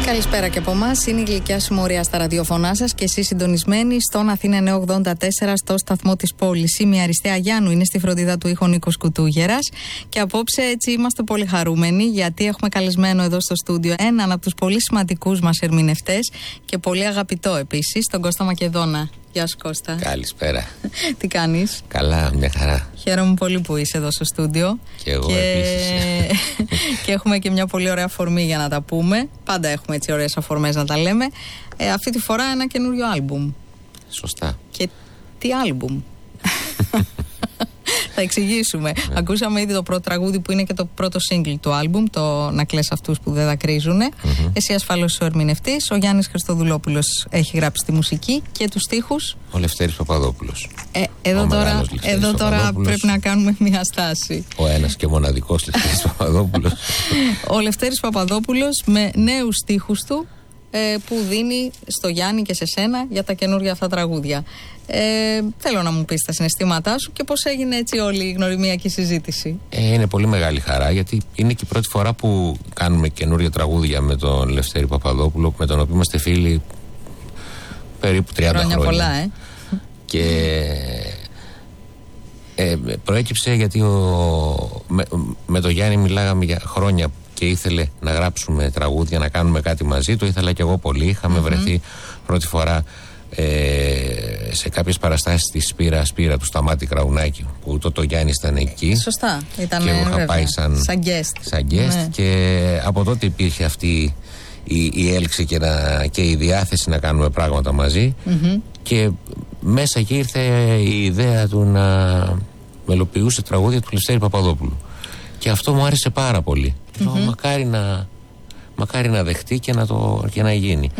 Καλησπέρα και από εμάς. Είναι η Γλυκιά Συμμορία στα ραδιοφωνά σας και εσείς συντονισμένοι στον Αθήνα 984 στο σταθμό της πόλης. Είμαι η Αριστεία Γιάννου, είναι στη φροντίδα του ήχου Νίκος Κουτούγερας. Και απόψε έτσι είμαστε πολύ χαρούμενοι, γιατί έχουμε καλεσμένο εδώ στο στούντιο έναν από τους πολύ σημαντικούς μας ερμηνευτές και πολύ αγαπητό επίσης, τον Κώστα Μακεδόνα. Γεια σου, Κώστα. Καλησπέρα. Τι κάνεις? Καλά, μια χαρά. Χαίρομαι πολύ που είσαι εδώ στο στούντιο. Και εγώ επίσης. Και έχουμε και μια πολύ ωραία αφορμή για να τα πούμε. Πάντα έχουμε έτσι ωραίες αφορμές να τα λέμε. Αυτή τη φορά ένα καινούριο άλμπουμ. Σωστά. Και τι άλμπουμ? Θα εξηγήσουμε. Ακούσαμε ήδη το πρώτο τραγούδι που είναι και το πρώτο single του άλμπουμ, το «Να κλαις αυτούς που δεν δακρύζουνε». Εσύ ασφαλώς ο ερμηνευτής, ο Γιάννης Χριστοδουλόπουλος έχει γράψει τη μουσική και τους στίχους. Ο Λευτέρης Παπαδόπουλος. Εδώ τώρα πρέπει να κάνουμε μια στάση. Ο ένας και μοναδικός Λευτέρης Παπαδόπουλος. Ο Λευτέρης Παπαδόπουλος με νέους στίχους του που δίνει στο Γιάννη και σε σένα για τα καινούργια αυτά τραγούδια. Θέλω να μου πεις τα συναισθήματά σου και πώς έγινε έτσι όλη η γνωριμιακή συζήτηση. Είναι πολύ μεγάλη χαρά, γιατί είναι και η πρώτη φορά που κάνουμε καινούργια τραγούδια με τον Λευτέρη Παπαδόπουλο, με τον οποίο είμαστε φίλοι περίπου 30 χρόνια. Πολλά, Και προέκυψε γιατί με τον Γιάννη μιλάγαμε για χρόνια και ήθελε να γράψουμε τραγούδια, να κάνουμε κάτι μαζί. Το ήθελα και εγώ πολύ. Είχαμε βρεθεί πρώτη φορά σε κάποιες παραστάσεις της Σπύρα του Σταμάτη Κραουνάκη, που το Γιάννης ήταν εκεί. Σωστά, ήταν, και εγώ είχα πάει σαν guest. Ναι. Και από τότε υπήρχε αυτή η έλξη και η διάθεση να κάνουμε πράγματα μαζί. Και μέσα εκεί ήρθε η ιδέα του να μελοποιούσε τραγούδια του Λευτέρη Παπαδόπουλου. Και αυτό μου άρεσε πάρα πολύ. Μακάρι να δεχτεί και να γίνει.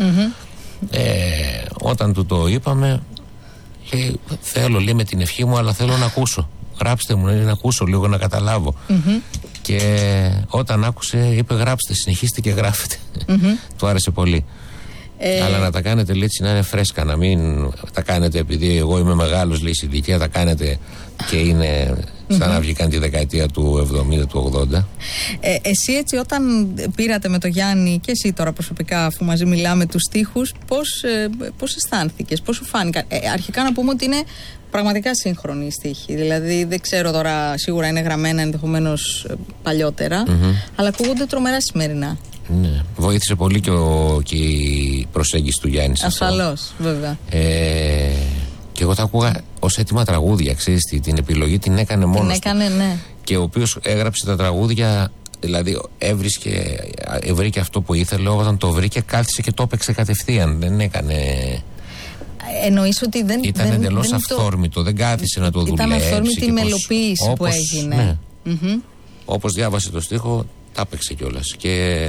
Όταν του το είπαμε, λέει, θέλω, λέει, με την ευχή μου, αλλά θέλω να ακούσω. Γράψτε μου, να ακούσω λίγο, να καταλάβω. Και όταν άκουσε, είπε, γράψτε, συνεχίστε και γράφετε. Του άρεσε πολύ. Αλλά να τα κάνετε, λέει, έτσι, να είναι φρέσκα, να μην τα κάνετε επειδή εγώ είμαι μεγάλος, λέει, στην ηλικία, τα κάνετε και είναι σαν να βγήκαν τη δεκαετία του 70, του 80. Εσύ έτσι όταν πήρατε με το Γιάννη και εσύ τώρα προσωπικά, αφού μαζί μιλάμε, τους στίχους, πώς αισθάνθηκες, πώς σου φάνηκαν? Αρχικά να πούμε ότι είναι πραγματικά σύγχρονη η στίχη. Δηλαδή δεν ξέρω τώρα, σίγουρα είναι γραμμένα ενδεχομένως παλιότερα, αλλά ακούγονται τρομερά σημερινά. Ναι, βοήθησε πολύ και η προσέγγιση του Γιάννη. Ασφαλώς, βέβαια. Και εγώ τα ακούγα ως έτοιμα τραγούδια, ξέρεις, την επιλογή την έκανε μόνος του. Ναι. Και ο οποίος έγραψε τα τραγούδια, δηλαδή βρήκε αυτό που ήθελε, όταν το βρήκε κάθισε και το έπαιξε κατευθείαν. Δεν έκανε... Εννοείς ότι ήταν εντελώς αυθόρμητο, δεν κάθισε να το δουλέψει. Ήταν αυθόρμητη η μελοποίηση που έγινε. Ναι. Όπως διάβασε το στίχο, τα έπαιξε κιόλας. Και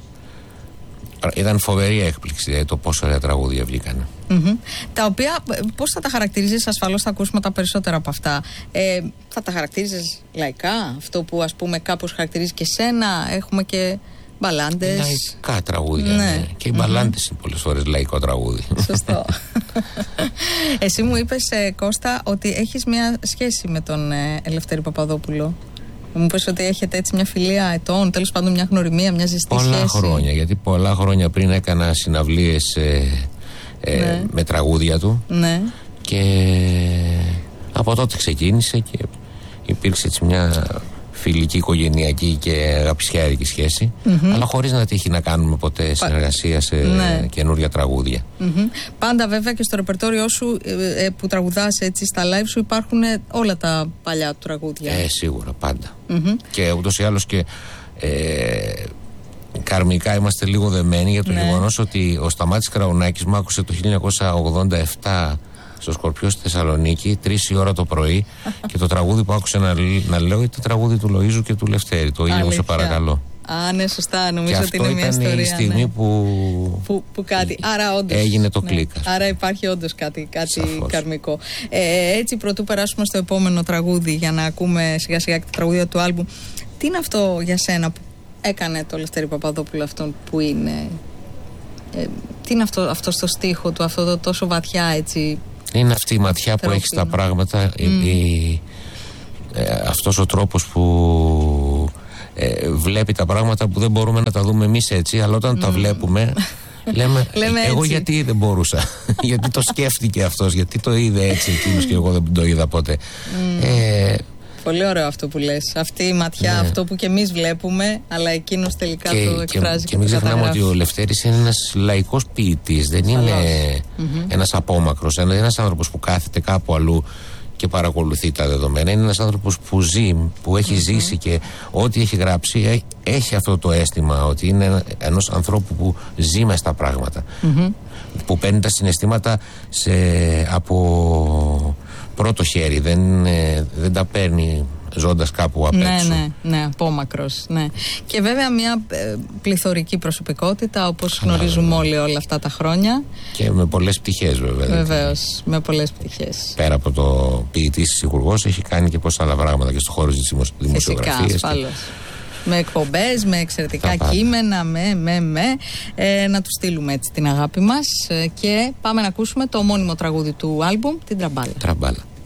ήταν φοβερή έκπληξη το πόσο ωραία τραγούδια βγήκαν. Τα οποία, πώς θα τα χαρακτηρίζεις? Ασφαλώς θα ακούσουμε τα περισσότερα από αυτά. Θα τα χαρακτηρίζεις λαϊκά, αυτό που ας πούμε κάπως χαρακτηρίζει και σένα? Έχουμε και μπαλάντες. Λαϊκά τραγούδια, ναι. Και οι μπαλάντες είναι πολλές φορές λαϊκό τραγούδι. Σωστό. Εσύ μου είπες, Κώστα, ότι έχεις μια σχέση με τον Λευτέρη Παπαδόπουλο. Μου πες ότι έχετε έτσι μια φιλία ετών, τέλος πάντων μια γνωριμία, μια ζεστή σχέση. Πολλά χρόνια, γιατί πολλά χρόνια πριν έκανα συναυλίες με τραγούδια του. Ναι. Και από τότε ξεκίνησε και υπήρξε έτσι μια φιλική, οικογενειακή και αγαπησιάρικη σχέση, αλλά χωρίς να τύχει να κάνουμε ποτέ συνεργασία σε καινούρια τραγούδια. Πάντα βέβαια και στο ρεπερτόριό σου που τραγουδάς έτσι στα live σου υπάρχουν όλα τα παλιά του τραγούδια. Σίγουρα, πάντα. Και ούτως ή άλλως και καρμικά είμαστε λίγο δεμένοι για το γεγονός ότι ο Σταμάτης Κραουνάκης μου άκουσε το 1987 στο Σκορπιό στη Θεσσαλονίκη, 3 η ώρα το πρωί, και το τραγούδι που άκουσε να λέω ήταν τραγούδι του Λοΐζου και του Λευτέρη. Το «Ήλιο μου σε παρακαλώ». Ναι, σωστά. Νομίζω ότι είναι μια ιστορία. Και αυτό ήταν η στιγμή που κάτι. Άρα όντως έγινε το κλικ. Άρα υπάρχει όντως κάτι καρμικό. Έτσι, πρωτού περάσουμε στο επόμενο τραγούδι για να ακούμε σιγά σιγά και τα τραγούδια του άλμπουμ. Τι είναι αυτό για σένα που έκανε το Λευτέρη Παπαδόπουλο αυτόν που είναι? Τι είναι αυτό στο στίχο του, αυτό το τόσο βαθιά έτσι? Είναι αυτή η ματιά που έχει στα πράγματα, αυτός ο τρόπος που βλέπει τα πράγματα που δεν μπορούμε να τα δούμε εμείς έτσι, αλλά όταν τα βλέπουμε λέμε εγώ έτσι. Γιατί δεν μπορούσα, γιατί το σκέφτηκε αυτός, γιατί το είδε έτσι εκείνος και εγώ δεν το είδα ποτέ. Πολύ ωραίο αυτό που λες. Αυτή η ματιά, αυτό που και εμείς βλέπουμε, αλλά εκείνος τελικά το εκφράζει και μην ξεχνάμε ότι ο Λευτέρης είναι ένας λαϊκός ποιητής. Δεν είναι ένας απόμακρος, ένας άνθρωπος που κάθεται κάπου αλλού και παρακολουθεί τα δεδομένα. Είναι ένας άνθρωπος που ζει, που έχει ζήσει και ό,τι έχει γράψει έχει αυτό το αίσθημα ότι είναι ενός ανθρώπου που ζει μες στα πράγματα. Που παίρνει τα συναισθήματα από πρώτο χέρι, δεν τα παίρνει ζώντας κάπου απ' έξω. Ναι, απόμακρος. Ναι. Και βέβαια μια πληθωρική προσωπικότητα, όπως γνωρίζουμε όλοι όλα αυτά τα χρόνια. Και με πολλές πτυχές βέβαια. Βεβαίως, με πολλές πτυχές. Πέρα από το ποιητής συγχουργός, έχει κάνει και πόσα άλλα πράγματα και στο χώρο της δημοσιογραφίας. Φυσικά, ασφαλώς. Με εκπομπές, με εξαιρετικά κείμενα, να του στείλουμε έτσι την αγάπη μας και πάμε να ακούσουμε το ομώνυμο τραγούδι του άλμπουμ, την Τραμπάλα.